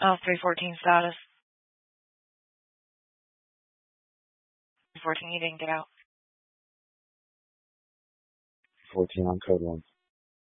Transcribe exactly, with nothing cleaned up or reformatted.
Oh, three fourteen status. three fourteen, you didn't get out. fourteen on code one.